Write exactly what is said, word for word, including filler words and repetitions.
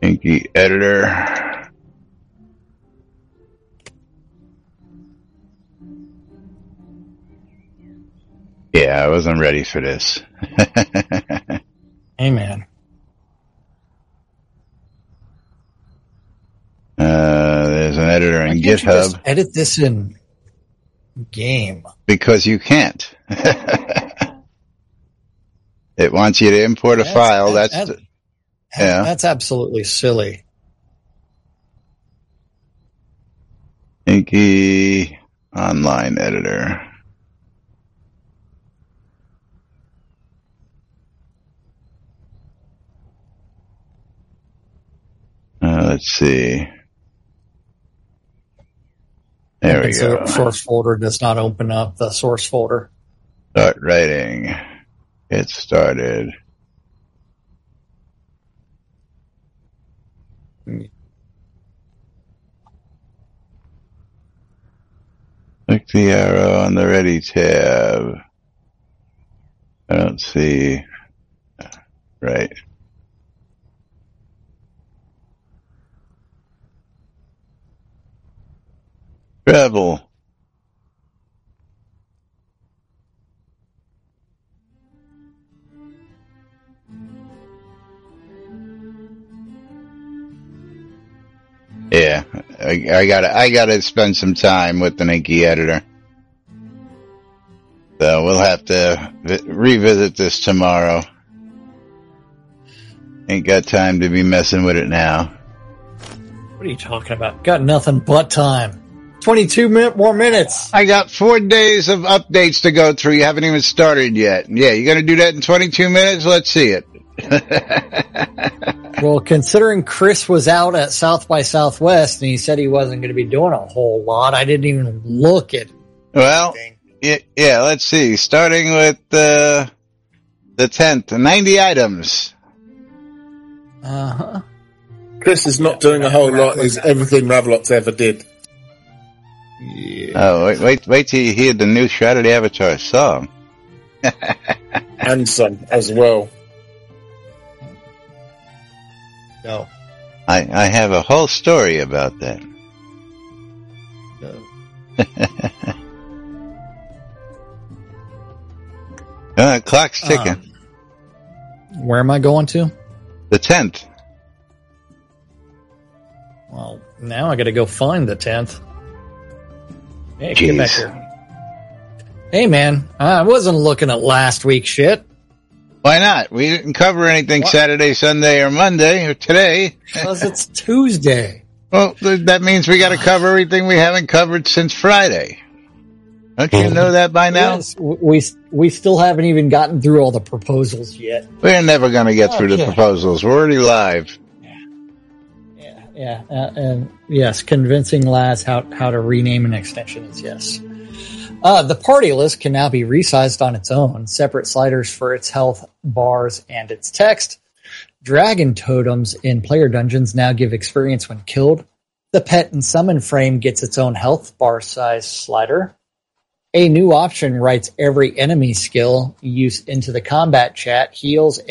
Inky editor. Yeah, I wasn't ready for this. Amen. Uh, there's an editor in Why can't GitHub. You just edit this in game. Because you can't. It wants you to import a that's, file. That, that's that, the, yeah. That's absolutely silly. Inky online editor. Uh, let's see. There we go. The source folder does not open up the source folder. Start writing. It started. Click the arrow on the Ready tab. I don't see. Right. Travel. Yeah, I, I gotta, I gotta spend some time with the Inky editor. So we'll have to vi- revisit this tomorrow. Ain't got time to be messing with it now. What are you talking about? Got nothing but time. twenty-two minute, more minutes. I got four days of updates to go through. You haven't even started yet. Yeah, you gonna do that in twenty-two minutes? Let's see it. Well, considering Chris was out at South by Southwest and he said he wasn't going to be doing a whole lot, I didn't even look at Well, yeah, yeah, let's see. Starting with uh, the tenth, ninety items. Uh-huh. Chris is not doing a whole lot. Is everything Ravlox ever did. Yeah. Oh, wait, wait, wait till you hear the new Shrouded Avatar song. And some as well. No. I, I have a whole story about that. No. uh, clock's ticking. Um, where am I going to? The tenth. Well, now I got to go find the tenth. Hey, Jeez. get back here. Hey, man, I wasn't looking at last week's shit. Why not? We didn't cover anything What? Saturday, Sunday, or Monday, or today. Because it's Tuesday. Well, th- that means we got to cover everything we haven't covered since Friday. Don't you know that by now? Yes, we we still haven't even gotten through all the proposals yet. We're never going to get through the Okay. proposals. We're already live. Yeah, yeah, uh, and yes, convincing Laz how how to rename an extension is yes. Uh, the party list can now be resized on its own, separate sliders for its health bars and its text. Dragon totems in player dungeons now give experience when killed. The pet and summon frame gets its own health bar size slider. A new option writes every enemy skill use into the combat chat, heals